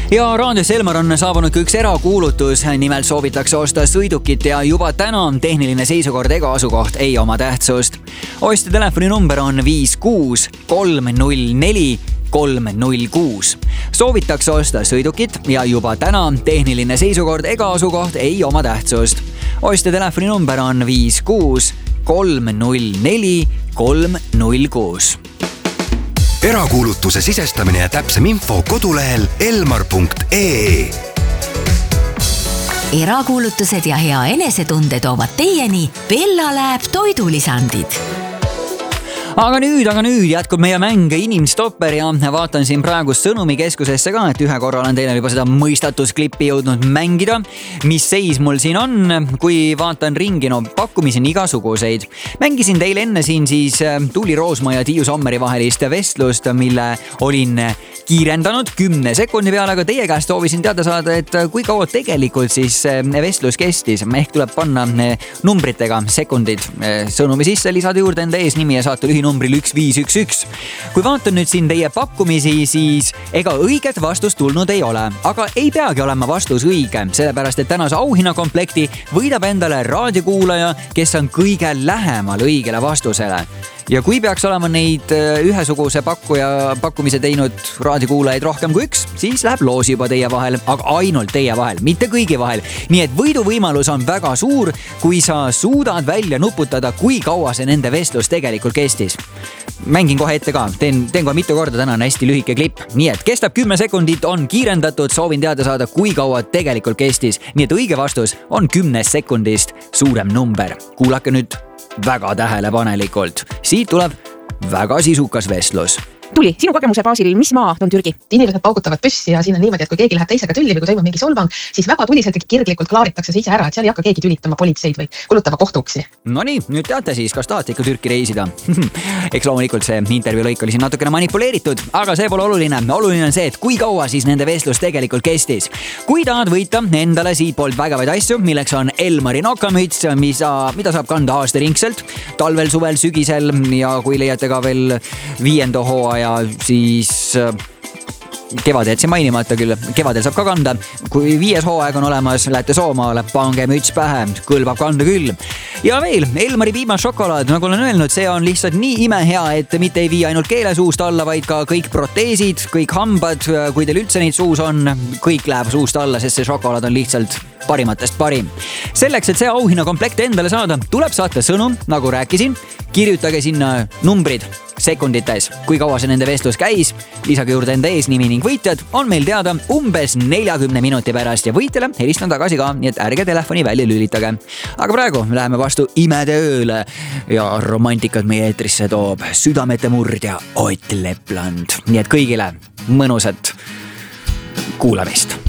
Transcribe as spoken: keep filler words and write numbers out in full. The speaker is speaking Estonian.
Ja raadios Elmar on saabunud ka üks erakuulutus, nimelt soovitakse osta sõidukit ja juba täna tehniline seisukord ega asukoht ei oma tähtsust. Ostja telefoni number on viis kuus kolm null neli kolm null kuus. Soovitakse osta sõidukit ja juba täna tehniline seisukord ega asukoht ei oma tähtsust. Ostja telefoni number on viis kuus kolm null neli kolm null kuus. Erakuulutuse sisestamine ja täpsem info kodulehel elmar punkt ee. Erakuulutused ja hea enesetunde toovad teieni Bella Lab toidulisandid. Aga nüüd, aga nüüd jätkub meie mäng Inimstopper ja vaatan siin praegu sõnumikeskusesse ka, et ühe korra olen teile juba seda mõistatusklippi jõudnud mängida. Mis seis mul siin on, kui vaatan ringi, no pakkumisi on igasuguseid. Mängisin teile enne siin siis Tuuli Roosma ja Tiiu Sommeri vahelist vestlust, mille olin kiirendanud kümne sekundi peale, aga teie käest soovisin teada saada, et kui kaua tegelikult siis vestlus kestis. Ehk tuleb panna numbritega sekundid sõnumi sisse, lisada juurde enda eesnimi ja saata lühi numbril üks viis üks üks. Kui vaatan nüüd siin teie pakkumisi, siis ega õiget vastust tulnud ei ole, aga ei peagi olema vastus õige, sellepärast et tänase auhinnakomplekti võidab endale raadiokuulaja, kes on kõige lähemal õigele vastusele. Ja kui peaks olema neid ühesuguse pakkuja pakkumise teinud raadiokuulajaid rohkem kui üks, siis läheb loosi juba teie vahel, aga ainult teie vahel, mitte kõigi vahel. Nii et võiduvõimalus on väga suur, kui sa suudad välja nuputada, kui kaua see nende vestlus tegelikult kestis. Mängin kohe ette ka, teen, teen kohe mitu korda, täna on hästi lühike klipp. Nii et kestab kümme sekundit, on kiirendatud, soovin teada saada, kui kaua tegelikult kestis. Nii et õige vastus on kümnest sekundist suurem number. Kuulake nüüd väga tähelepanelikult. Siit tuleb väga sisukas vestlus. Tuli, sinu kogemuse baasil, mis maa on Türgi? Inimesed paugutavad püssi ja siin on niimoodi, et kui keegi läheb teisega tülli või kui toimub mingi solvang, siis väga tuliselt ja kirglikult klaaritakse see ise ära, et seal ei hakka keegi tülitama politseid või kulutama kohtuuksi. No nii, nüüd teate siis, kas tahate ikka Türki reisida? Eks loomulikult see intervjuu lõik oli siin natukene manipuleeritud, aga see pole oluline. Oluline on see, et kui kaua siis nende vestlus tegelikult kestis. Kui tahad võita endale siit poolt vägevaid asju, milleks on Elmari nokamüts, mida, mida saab kanda aastaringselt, talvel, suvel, sügisel ja kui leiate ka veel viienda hooaja ja siis kevadel jätsin mainimata küll, kevadel saab ka kanda. Kui viies hooaeg on olemas, lähete Soomaale, pange müts pähe, kõlbab kanda küll. Ja veel, Elmari piimas šokolaad, nagu olen öelnud, see on lihtsalt nii imehea, et mitte ei vii ainult keele suust alla, vaid ka kõik proteesid, kõik hambad, kui teil üldse neid suus on, kõik läheb suust alla, sest see šokolaad on lihtsalt parimatest parim. Selleks, et see auhinnakomplekt endale saada, tuleb saata sõnum, nagu rääkisin, kirjutage sinna numbrid sekundites, kui kaua see nende vestlus käis, lisage juurde enda eesnimi ning võitjad on meil teada umbes neljakümne minuti pärast ja võitjale helistan tagasi ka, nii et ärge telefoni välja lülitage. Aga praegu läheme vastu imede ööle ja romantikat meie eetrisse toob südamete murdja Ott Lepland. Nii et kõigile mõnusat kuulamist.